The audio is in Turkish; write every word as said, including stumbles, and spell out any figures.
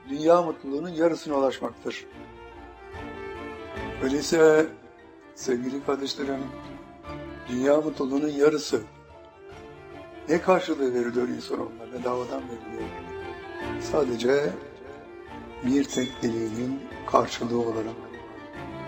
dünya mutluluğunun yarısına ulaşmaktır. Öyleyse sevgili kardeşlerim, dünya mutluluğunun yarısı ne karşılığı veriliyor insanoğluna? Bedavadan veriliyor. Sadece bir tek dileğinin karşılığı olarak.